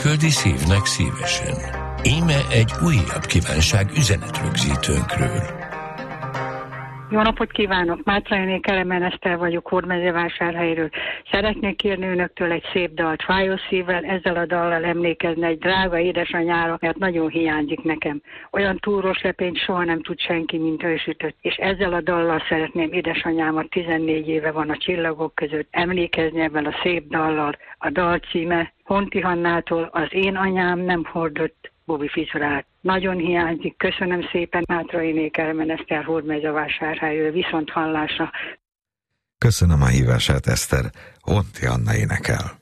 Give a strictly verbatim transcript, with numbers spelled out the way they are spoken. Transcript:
küldi szívnek szívesen. Íme egy újabb kívánság üzenetrögzítőnkről. Jó napot kívánok! Mátrai Kelemen Eszter vagyok, Hódmezővásárhelyről. Szeretnék kérni önöktől egy szép dalt, fájó szívvel, ezzel a dallal emlékezni egy drága édesanyára, mert nagyon hiányzik nekem. Olyan túros lepényt soha nem tud senki, mint ő sütött. És ezzel a dallal szeretném édesanyámat, tizennégy éve van a csillagok között, emlékezni ebben a szép dallal. A dal címe Honti Hannától, az én anyám nem hordott Bobby Fizurát. Nagyon hiányzik. Köszönöm szépen, Mátrai Kelemen Eszter, Hódmezővásárhelyről, viszont hallásra. Köszönöm a hívását, Eszter. Honti Anna énekel.